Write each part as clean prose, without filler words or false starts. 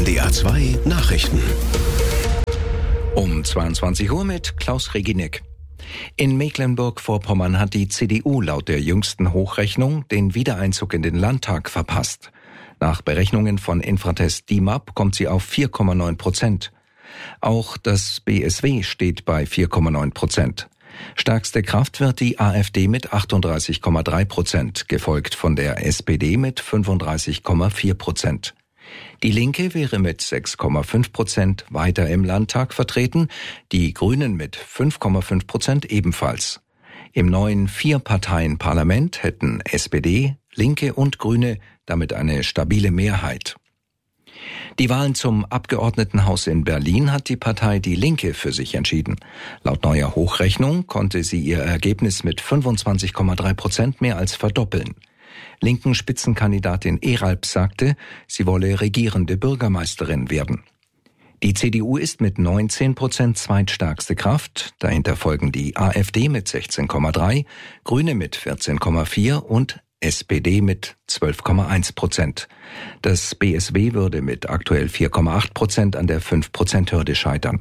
NDR 2 Nachrichten. Um 22 Uhr mit Klaus Reginek. In Mecklenburg-Vorpommern hat die CDU laut der jüngsten Hochrechnung den Wiedereinzug in den Landtag verpasst. Nach Berechnungen von Infratest DIMAP kommt sie auf 4,9%. Auch das BSW steht bei 4,9%. Stärkste Kraft wird die AfD mit 38,3%, gefolgt von der SPD mit 35,4%. Die Linke wäre mit 6,5% weiter im Landtag vertreten, die Grünen mit 5,5% ebenfalls. Im neuen 4-Parteien-Parlament hätten SPD, Linke und Grüne damit eine stabile Mehrheit. Die Wahlen zum Abgeordnetenhaus in Berlin hat die Partei Die Linke für sich entschieden. Laut neuer Hochrechnung konnte sie ihr Ergebnis mit 25,3% mehr als verdoppeln. Linken Spitzenkandidatin Eralp sagte, sie wolle regierende Bürgermeisterin werden. Die CDU ist mit 19% zweitstärkste Kraft, dahinter folgen die AfD mit 16,3%, Grüne mit 14,4% und SPD mit 12,1%. Das BSW würde mit aktuell 4,8% an der 5%-Hürde scheitern.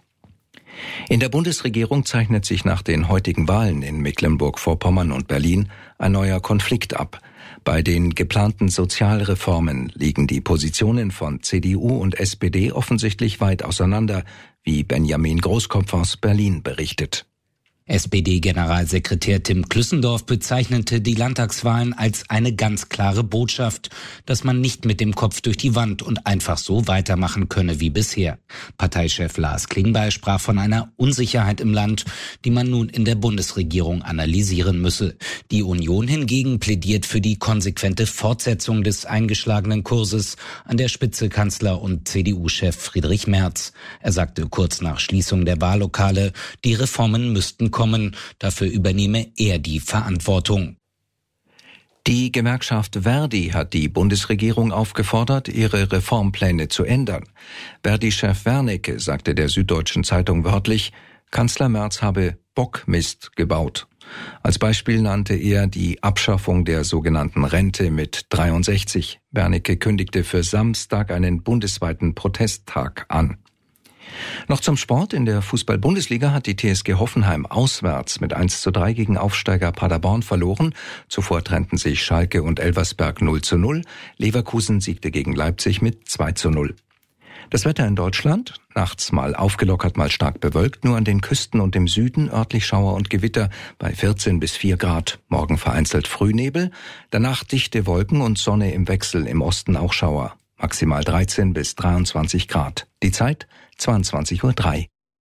In der Bundesregierung zeichnet sich nach den heutigen Wahlen in Mecklenburg-Vorpommern und Berlin ein neuer Konflikt ab. Bei den geplanten Sozialreformen liegen die Positionen von CDU und SPD offensichtlich weit auseinander, wie Benjamin Großkopf aus Berlin berichtet. SPD-Generalsekretär Tim Klüssendorf bezeichnete die Landtagswahlen als eine ganz klare Botschaft, dass man nicht mit dem Kopf durch die Wand und einfach so weitermachen könne wie bisher. Parteichef Lars Klingbeil sprach von einer Unsicherheit im Land, die man nun in der Bundesregierung analysieren müsse. Die Union hingegen plädiert für die konsequente Fortsetzung des eingeschlagenen Kurses, an der Spitze Kanzler und CDU-Chef Friedrich Merz. Er sagte kurz nach Schließung der Wahllokale, die Reformen müssten kommen, dafür übernehme er die Verantwortung. Die Gewerkschaft Verdi hat die Bundesregierung aufgefordert, ihre Reformpläne zu ändern. Verdi-Chef Wernicke sagte der Süddeutschen Zeitung wörtlich, Kanzler Merz habe Bockmist gebaut. Als Beispiel nannte er die Abschaffung der sogenannten Rente mit 63. Wernicke kündigte für Samstag einen bundesweiten Protesttag an. Noch zum Sport. In der Fußball-Bundesliga hat die TSG Hoffenheim auswärts mit 1:3 gegen Aufsteiger Paderborn verloren. Zuvor trennten sich Schalke und Elversberg 0:0. Leverkusen siegte gegen Leipzig mit 2:0. Das Wetter in Deutschland? Nachts mal aufgelockert, mal stark bewölkt. Nur an den Küsten und im Süden örtlich Schauer und Gewitter bei 14 bis 4 Grad. Morgen vereinzelt Frühnebel. Danach dichte Wolken und Sonne im Wechsel. Im Osten auch Schauer. Maximal 13 bis 23 Grad. Die Zeit 22:03 Uhr.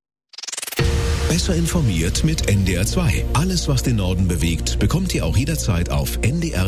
Besser informiert mit NDR 2. Alles, was den Norden bewegt, bekommt ihr auch jederzeit auf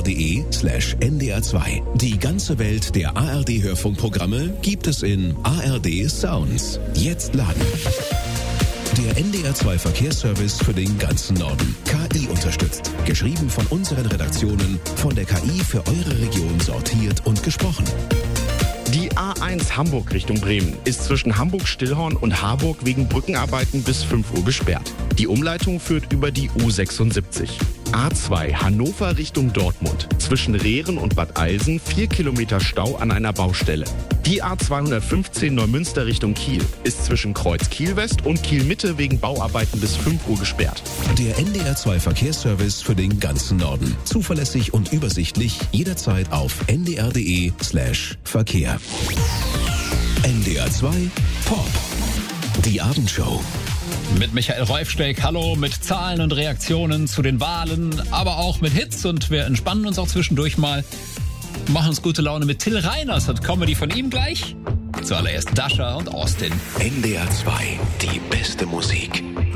ndr.de/ndr2. Die ganze Welt der ARD-Hörfunkprogramme gibt es in ARD Sounds. Jetzt laden. Der NDR 2 Verkehrsservice für den ganzen Norden. KI unterstützt. Geschrieben von unseren Redaktionen, von der KI für eure Region sortiert und gesprochen. Die A1 Hamburg Richtung Bremen ist zwischen Hamburg-Stillhorn und Harburg wegen Brückenarbeiten bis 5 Uhr gesperrt. Die Umleitung führt über die U76. A2 Hannover Richtung Dortmund. Zwischen Rehren und Bad Eilsen 4 Kilometer Stau an einer Baustelle. Die A215 Neumünster Richtung Kiel ist zwischen Kreuz Kiel West und Kiel Mitte wegen Bauarbeiten bis 5 Uhr gesperrt. Der NDR 2 Verkehrsservice für den ganzen Norden. Zuverlässig und übersichtlich jederzeit auf ndr.de/Verkehr. NDR 2 Pop. Die Abendshow. Mit Michael Reufsteck, hallo, mit Zahlen und Reaktionen zu den Wahlen, aber auch mit Hits und wir entspannen uns auch zwischendurch mal. Machen uns gute Laune mit Till Reiners und Comedy von ihm gleich. Zuallererst Dasha und Austin. NDR 2, die beste Musik.